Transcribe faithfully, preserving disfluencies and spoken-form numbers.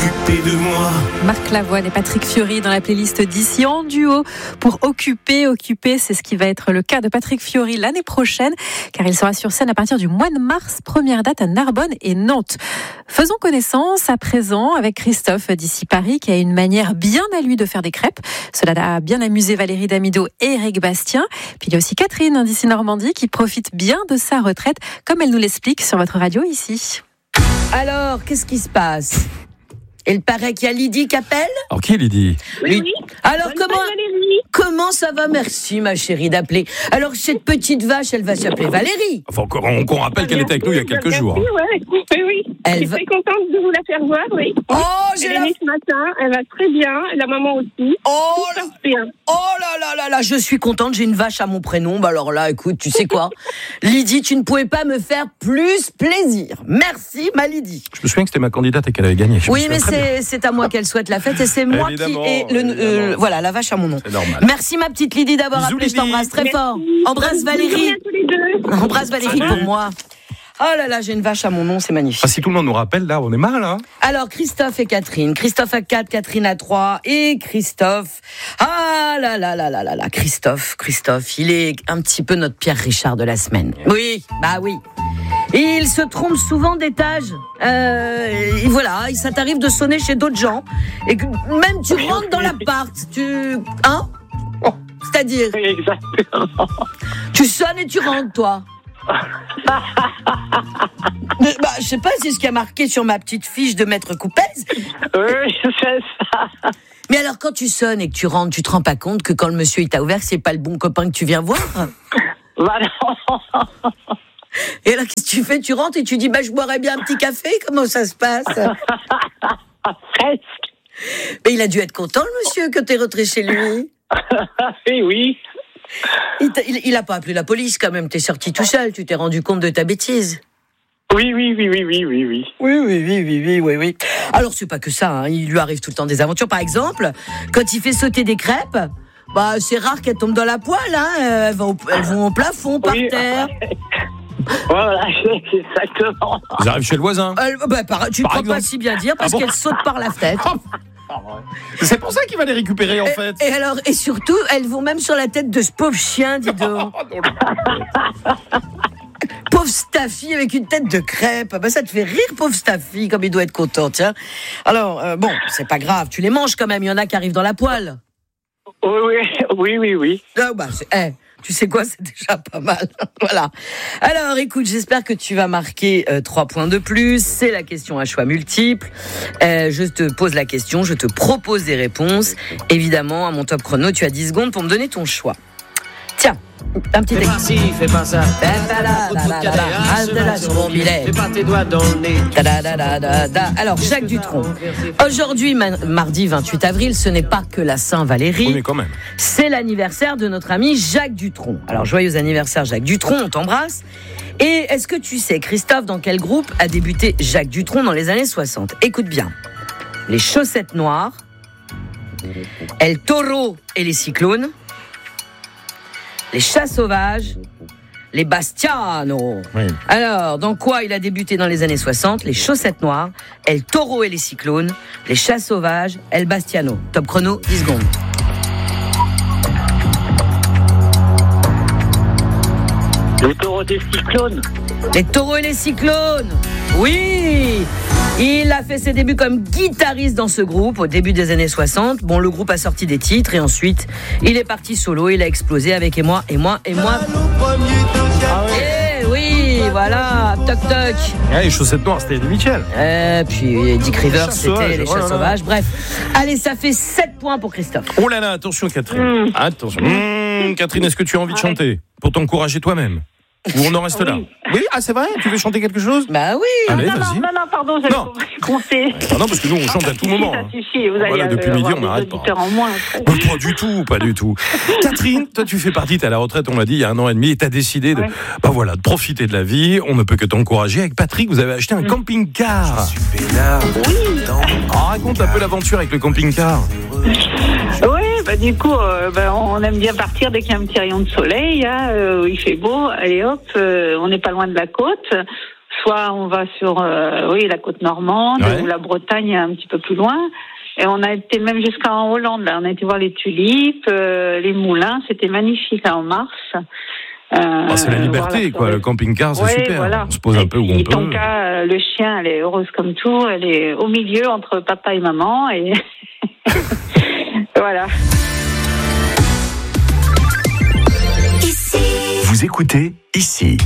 occuper de moi. Marc Lavoine et Patrick Fiori dans la playlist d'ici en duo pour Occuper. Occuper, c'est ce qui va être le cas de Patrick Fiori l'année prochaine, car il sera sur scène à partir du mois de mars. Première date à Narbonne et Nantes. Faisons connaissance à présent avec Christophe d'ici Paris, qui a une manière bien à lui de faire des crêpes. Cela a bien amusé Valérie Damido et Eric Bastien. Puis il y a aussi Catherine d'ici Normandie qui profite bien de sa retraite, comme elle nous l'explique sur votre radio ici. Alors, qu'est-ce qui se passe ? Il paraît qu'il y a Lydie qui appelle ? Alors, qui est Lydie ? Oui, oui. Alors, Bonne comment, Valérie. comment ça va ? Merci, ma chérie, d'appeler. Alors, cette petite vache, elle va s'appeler Valérie. Enfin, encore, on, on rappelle qu'elle était avec nous il y a quelques Merci, jours. Ouais. Oui, oui. Elle Je suis va... très contente de vous la faire voir, oui. Oh, Elle j'ai est la... née ce matin, elle va très bien, la maman aussi. Oh, Tout là... se passe bien. oh là là là là, je suis contente, j'ai une vache à mon prénom. Bah alors là, écoute, tu sais quoi ? Lydie, tu ne pouvais pas me faire plus plaisir. Merci, ma Lydie. Je me souviens que c'était ma candidate et qu'elle avait gagné. Je Oui, mais c'est, c'est à moi qu'elle souhaite la fête et c'est moi Évidemment, qui ai le, euh, voilà, la vache à mon nom. C'est normal. Merci, ma petite Lydie, d'avoir Bisous, appelé. Lydie. Je t'embrasse très Merci. fort. Embrasse Bonne Valérie. journée à tous les deux. Embrasse Valérie pour moi. Oh là là, j'ai une vache à mon nom, c'est magnifique. Ah, si tout le monde nous rappelle, là, on est mal, hein. Alors, Christophe et Catherine. Christophe à quatre, Catherine à trois. Et Christophe. Ah là là là là là là. Christophe, Christophe, il est un petit peu notre Pierre Richard de la semaine. Oui, bah oui. Il se trompe souvent d'étage. Euh, et voilà, ça t'arrive de sonner chez d'autres gens. Et que même tu rentres dans l'appart. Tu. Hein ? C'est-à-dire, Exactement. tu sonnes et tu rentres, toi. Mais, bah, je sais pas, c'est ce qui a marqué sur ma petite fiche de maître Coupez. Oui, c'est ça. Mais alors, quand tu sonnes et que tu rentres, tu te rends pas compte que quand le monsieur il t'a ouvert, c'est pas le bon copain que tu viens voir ? Bah non. Et alors, qu'est-ce que tu fais ? Tu rentres et tu dis, bah, je boirais bien un petit café ? Comment ça se passe ? Presque. Mais il a dû être content, le monsieur, que t'es rentré chez lui. Oui, oui. Il, t'a, il, il a pas appelé la police, quand même. T'es sorti tout seul, tu t'es rendu compte de ta bêtise. Oui, oui, oui, oui, oui, oui, oui. Oui, oui, oui, oui, oui, oui, oui. Alors, c'est pas que ça, hein. Il lui arrive tout le temps des aventures. Par exemple, quand il fait sauter des crêpes, bah, c'est rare qu'elles tombent dans la poêle, hein. Elles vont, elles vont au plafond, par Oui. terre. Voilà, exactement. Ils arrivent chez le voisin. Elles, bah, par, tu ne Par crois pas exemple. si bien dire, parce Ah bon qu'elles sautent par la fenêtre. C'est pour ça qu'il va les récupérer, en fait. Et, et alors, et surtout, elles vont même sur la tête de ce pauvre chien, dis donc. Pauvre Staffy avec une tête de crêpe. Bah, ça te fait rire, pauvre Staffy, comme il doit être content, tiens. Alors, euh, bon, c'est pas grave, tu les manges quand même, il y en a qui arrivent dans la poêle. Oui, oui, oui, oui, oui. Ah, bah, c'est, eh, tu sais quoi, c'est déjà pas mal. Voilà. Alors, écoute, j'espère que tu vas marquer euh, trois points de plus. C'est la question à choix multiples. Euh, je te pose la question, je te propose des réponses. Évidemment, à mon top chrono, tu as dix secondes pour me donner ton choix. Tiens, un petit Fais pas exemple. ci, fais pas ça. Sur mon billet. Fais pas tes doigts dans le nez. Ta-da-da-da-da-da. Alors, Jacques Dutronc. Aujourd'hui, ma- mardi vingt-huit avril, ce n'est pas que la Saint-Valérie. Oui, mais quand même. C'est l'anniversaire de notre ami Jacques Dutronc. Alors, joyeux anniversaire Jacques Dutronc, on t'embrasse. Et est-ce que tu sais, Christophe, dans quel groupe a débuté Jacques Dutronc dans les années soixante ? Écoute bien. Les Chaussettes Noires, El Toro et les Cyclones, les Chats Sauvages, les Bastiano. Oui. Alors, dans quoi il a débuté dans les années soixante ? Les Chaussettes Noires, El Toro et les Cyclones, les Chats Sauvages, El Bastiano. Top chrono, dix secondes. Le taureau des cyclones. Les Taureaux et les Cyclones. Oui, il a fait ses débuts comme guitariste dans ce groupe au début des années soixante. Bon, le groupe a sorti des titres et ensuite, il est parti solo. Il a explosé avec Et moi, et moi, et moi. Ah oui. Eh oui, voilà, toc toc. Ouais, les chaussettes noires, c'était Eddie Mitchell. Euh, puis Dick Rivers, Chats c'était sauvages, les oh là Chats là. Sauvages. Bref, allez, ça fait sept points pour Christophe. Oh là là, attention, Catherine. Attention. Mmh, Catherine, est-ce que tu as envie de chanter pour t'encourager toi-même ? Ou on en reste là ? Oui, ah c'est vrai ? Tu veux chanter quelque chose ? Bah oui. Allez, non, vas-y. non, non, non, pardon, j'avais Non. compté. Ah non, parce que nous, on chante à tout Ça moment. suffit, hein. Ça suffit, vous allez Voilà, depuis avoir midi, on des n'arrête pas. auditeurs en moins. après. Oh, pas du tout, pas du tout. Catherine, toi tu fais partie, t'es à la retraite, on l'a dit, il y a un an et demi, et t'as décidé de, Ouais. bah voilà, de profiter de la vie. On ne peut que t'encourager. Avec Patrick, vous avez acheté un camping-car. Ah, raconte un peu l'aventure avec le camping-car. Oui, bah du coup, euh, bah, on aime bien partir dès qu'il y a un petit rayon de soleil, hein, euh, où il fait beau. Allez hop, euh, on n'est pas loin de la côte. soit on va sur euh, oui, la côte normande Ouais. ou la Bretagne un petit peu plus loin. Et on a été même jusqu'en Hollande. Là. On a été voir les tulipes, euh, les moulins. C'était magnifique là, en mars. Euh, Ah, c'est la liberté, voilà, quoi. Le camping-car, c'est ouais, super. voilà. On se pose un peu où on Et peut. Tonka, euh, le chien, elle est heureuse comme tout. Elle est au milieu entre papa et maman. Et voilà. Vous écoutez ici.